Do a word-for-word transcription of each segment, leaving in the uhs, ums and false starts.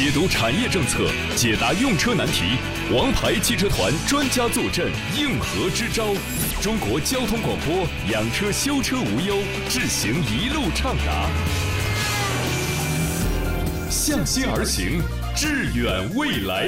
解读产业政策，解答用车难题。王牌汽车团专家坐镇，应和支招。中国交通广播，养车修车无忧，智行一路畅达。向心而行，致远未来。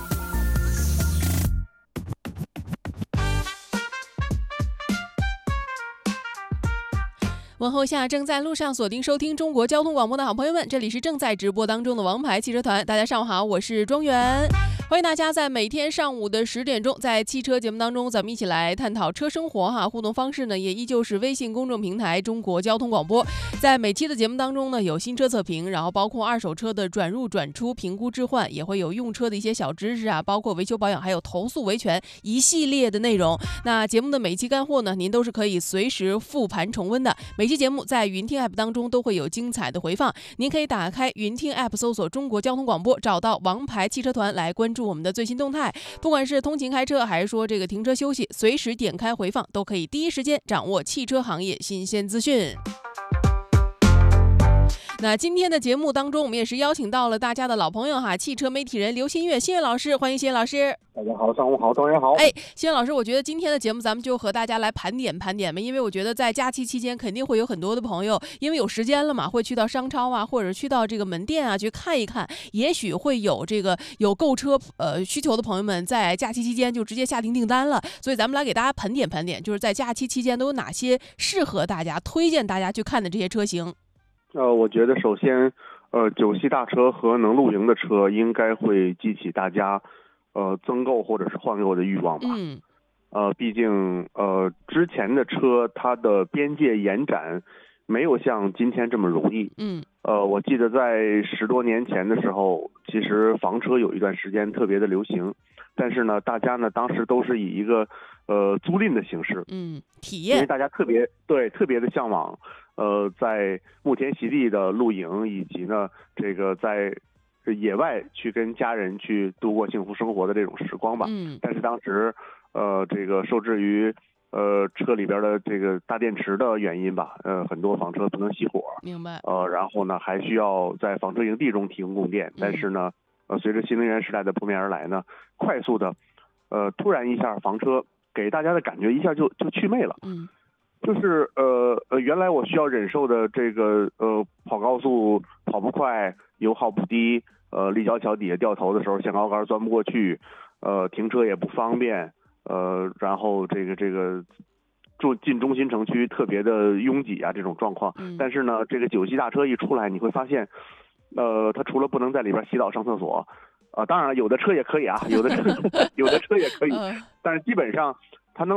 问候下正在路上锁定收听中国交通广播的好朋友们，这里是正在直播当中的王牌汽车团，大家上午好，我是庄园。欢迎大家在每天上午的十点钟，在汽车节目当中，咱们一起来探讨车生活哈。互动方式呢，也依旧是微信公众平台中国交通广播。在每期的节目当中呢，有新车测评，然后包括二手车的转入转出、评估置换，也会有用车的一些小知识啊，包括维修保养，还有投诉维权一系列的内容。那节目的每期干货呢，您都是可以随时复盘重温的。每期节目在云听 App 当中都会有精彩的回放，您可以打开云听 App 搜索中国交通广播，找到王牌汽车团来关注我们的最新动态。不管是通勤开车还是说这个停车休息，随时点开回放，都可以第一时间掌握汽车行业新鲜资讯。那今天的节目当中，我们也是邀请到了大家的老朋友哈，汽车媒体人刘新月，新月老师，欢迎新月老师。 大家好，上午好，庄园好。 哎，新月老师，我觉得今天的节目咱们就和大家来盘点盘点吧，因为我觉得在假期期间肯定会有很多的朋友，因为有时间了嘛，会去到商超啊，或者去到这个门店啊去看一看，也许会有这个有购车呃需求的朋友们在假期期间就直接下定订单了，所以咱们来给大家盘点盘点，就是在假期期间都有哪些适合大家、推荐大家去看的这些车型。 呃，我觉得首先，呃，九系大车和能露营的车应该会激起大家，呃，增购或者是换购的欲望吧。 嗯。 呃，毕竟，呃，之前的车它的边界延展没有像今天这么容易。 嗯。 呃，我记得在十多年前的时候，其实房车有一段时间特别的流行，但是呢，大家呢当时都是以一个呃租赁的形式。 嗯，体验。 因为大家特别对特别的向往。呃，在牧田席地的露营，以及呢，这个在野外去跟家人去度过幸福生活的这种时光吧。 嗯。 但是当时，呃，这个受制于呃车里边的这个大电池的原因吧，呃，很多房车不能熄火。 明白。 呃，然后呢，还需要在房车营地中提供供电。但是呢，呃，随着新能源时代的扑面而来呢，快速的，呃，突然一下房车给大家的感觉一下就就祛魅了。 嗯。 就是呃呃，原来我需要忍受的这个呃跑高速跑不快，油耗不低，呃立交桥底下掉头的时候限高杆钻不过去，呃停车也不方便，呃然后这个这个住进中心城区特别的拥挤啊这种状况。 嗯、 但是呢，这个九系大车一出来，你会发现，呃它除了不能在里边洗澡上厕所，啊、呃、当然了有的车也可以啊，有的车有的车也可以，但是基本上。它能